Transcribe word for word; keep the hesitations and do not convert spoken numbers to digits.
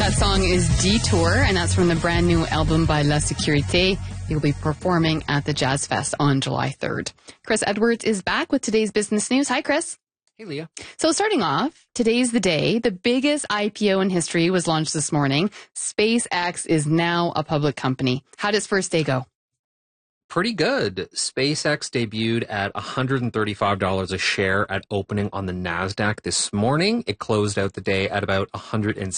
That song is Detour, and that's from the brand new album by La Sécurité. He'll be performing at the Jazz Fest on July third. Chris Edwards is back with today's business news. Hi, Chris. Hey, Leah. So starting off, today's the day. The biggest I P O in history was launched this morning. SpaceX is now a public company. How did its first day go? Pretty good. SpaceX debuted at one hundred thirty-five dollars a share at opening on the NASDAQ this morning. It closed out the day at about one hundred